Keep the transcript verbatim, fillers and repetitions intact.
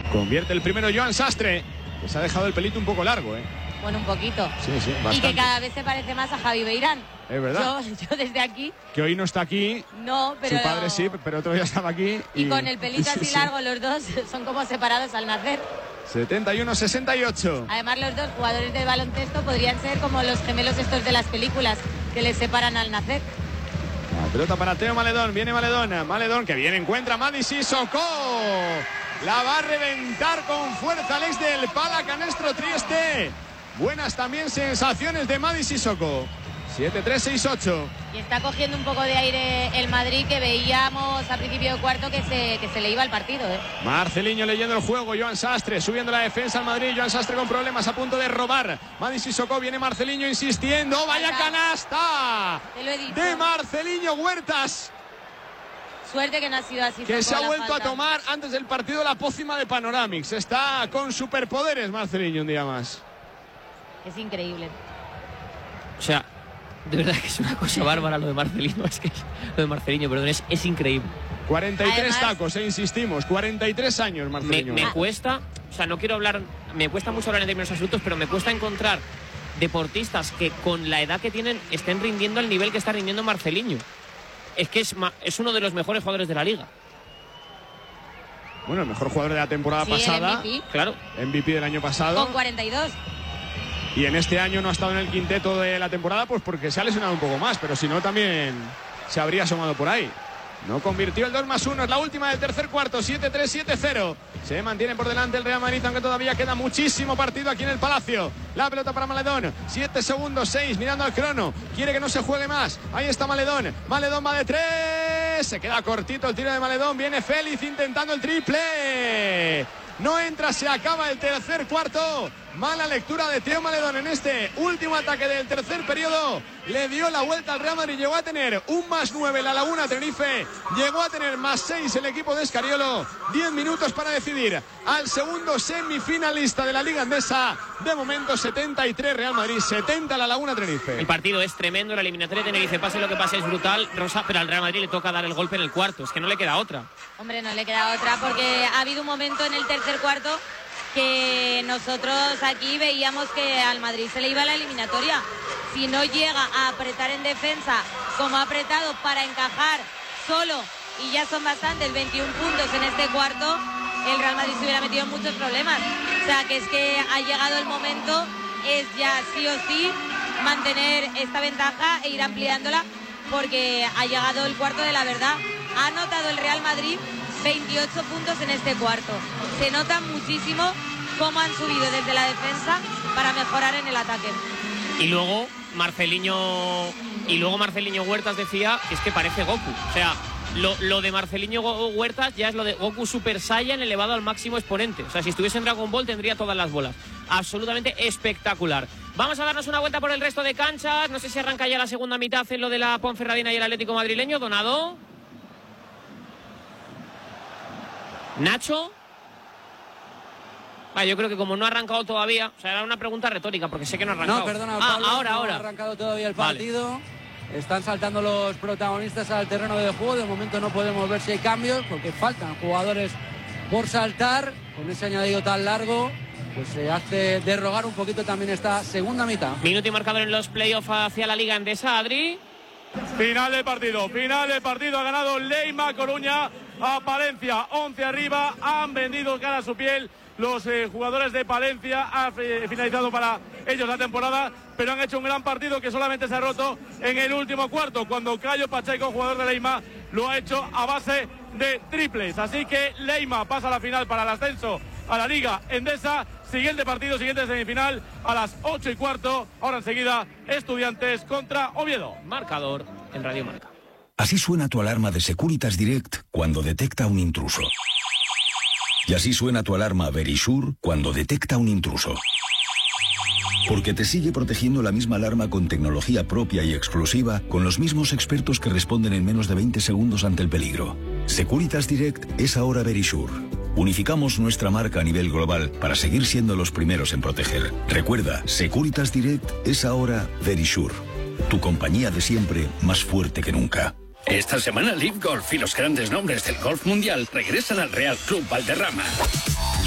Convierte el primero Joan Sastre, que se ha dejado el pelito un poco largo, ¿eh? Bueno, un poquito. Sí, sí, bastante. Y que cada vez se parece más a Javi Beirán. Es verdad. Yo, yo desde aquí... Que hoy no está aquí. No, pero... Su padre sí, pero otro día estaba aquí. Y, y con el pelito sí, así sí. largo, los dos son como separados al nacer. setenta y uno sesenta y ocho. Además, los dos jugadores de baloncesto podrían ser como los gemelos estos de las películas, que les separan al nacer. La pelota para Teo Maledón. Viene Maledón. Maledón que bien encuentra Madi Sissoko. La va a reventar con fuerza Alex del Pala, Canestro Trieste. Buenas también sensaciones de Madi Sissoko. siete tres seis ocho. Y está cogiendo un poco de aire el Madrid, que veíamos a principio de cuarto que se, que se le iba al partido, ¿eh? Marceliño leyendo el juego. Joan Sastre subiendo la defensa al Madrid. Joan Sastre con problemas, a punto de robar. Madi Sissoko, viene Marceliño insistiendo. ¡Vaya canasta! Te lo he dicho. De Marceliño Huertas. Suerte que no ha sido así. Que se ha vuelto falta. a tomar antes del partido la pócima de Panoramix. Está con superpoderes Marceliño un día más. Es increíble. O sea, de verdad que es una cosa bárbara lo de Marcelino. Es que es, lo de Marceliño, perdón, es, es increíble. cuarenta y tres Además, tacos, e insistimos. cuarenta y tres años, Me, Marceliño. me cuesta, o sea, no quiero hablar, me cuesta mucho hablar en términos absolutos, pero me cuesta encontrar deportistas que con la edad que tienen estén rindiendo al nivel que está rindiendo Marceliño. Es que es, es uno de los mejores jugadores de la liga. Bueno, el mejor jugador de la temporada sí, pasada. el M V P. Claro. M V P del año pasado. Con cuarenta y dos. Y en este año no ha estado en el quinteto de la temporada, pues porque se ha lesionado un poco más, pero si no también se habría asomado por ahí. No convirtió el dos más uno, es la última del tercer cuarto, siete tres siete cero. Se mantiene por delante el Real Madrid, aunque todavía queda muchísimo partido aquí en el Palacio. La pelota para Maledón, siete segundos, seis, mirando al crono. Quiere que no se juegue más. Ahí está Maledón. Maledón va de tres. Se queda cortito el tiro de Maledón. Viene Félix intentando el triple. No entra, se acaba el tercer cuarto. Mala lectura de Teo Maledón en este último ataque del tercer periodo. Le dio la vuelta al Real Madrid. Llegó a tener un más nueve la Laguna Tenerife. Llegó a tener más seis el equipo de Escariolo. Diez minutos para decidir al segundo semifinalista de la Liga Endesa. De momento setenta y tres Real Madrid, setenta la Laguna Tenerife. El partido es tremendo, la eliminatoria de Tenerife, pase lo que pase, es brutal, Rosa, pero al Real Madrid le toca dar el golpe en el cuarto. Es que no le queda otra. Hombre, no le queda otra, porque ha habido un momento en el tercer cuarto que nosotros aquí veíamos que al Madrid se le iba la eliminatoria. Si no llega a apretar en defensa como ha apretado para encajar solo, y ya son bastantes, veintiún puntos en este cuarto, el Real Madrid se hubiera metido en muchos problemas. O sea, que es que ha llegado el momento, es ya sí o sí mantener esta ventaja e ir ampliándola, porque ha llegado el cuarto de la verdad. Ha anotado el Real Madrid veintiocho puntos en este cuarto. Se nota muchísimo cómo han subido desde la defensa para mejorar en el ataque. Y luego Marceliño y luego Marceliño Huertas decía que es que parece Goku. O sea, lo, lo de Marceliño Huertas ya es lo de Goku Super Saiyan elevado al máximo exponente. O sea, si estuviese en Dragon Ball tendría todas las bolas. Absolutamente espectacular. Vamos a darnos una vuelta por el resto de canchas. No sé si arranca ya la segunda mitad en lo de la Ponferradina y el Atlético madrileño. Donado. Nacho. Ah, yo creo que como no ha arrancado todavía, o sea, era una pregunta retórica porque sé que no ha arrancado. No, perdona, ah, Pablo, ahora, no ahora. ha arrancado todavía el partido. Vale. Están saltando los protagonistas al terreno de juego. De momento no podemos ver si hay cambios porque faltan jugadores por saltar. Con ese añadido tan largo, pues se hace derrogar un poquito también esta segunda mitad. Minuto y marcador en los playoffs hacia la Liga Endesa, Adri. Final del partido, final del partido. Ha ganado Leima Coruña a Palencia, once arriba. Han vendido cara a su piel los eh, jugadores de Palencia. Ha eh, finalizado para ellos la temporada, pero han hecho un gran partido que solamente se ha roto en el último cuarto, cuando Cayo Pacheco, jugador de Leima, lo ha hecho a base de triples. Así que Leima pasa a la final para el ascenso a la Liga Endesa. Siguiente partido, siguiente semifinal a las ocho y cuarto. Ahora enseguida, Estudiantes contra Oviedo. Marcador en Radio Marca. Así suena tu alarma de Securitas Direct cuando detecta un intruso. Y así suena tu alarma Verisure cuando detecta un intruso. Porque te sigue protegiendo la misma alarma con tecnología propia y exclusiva, con los mismos expertos que responden en menos de veinte segundos ante el peligro. Securitas Direct es ahora Verisure. Unificamos nuestra marca a nivel global para seguir siendo los primeros en proteger. Recuerda, Securitas Direct es ahora Verisure. Tu compañía de siempre, más fuerte que nunca. Esta semana Live Golf y los grandes nombres del golf mundial regresan al Real Club Valderrama.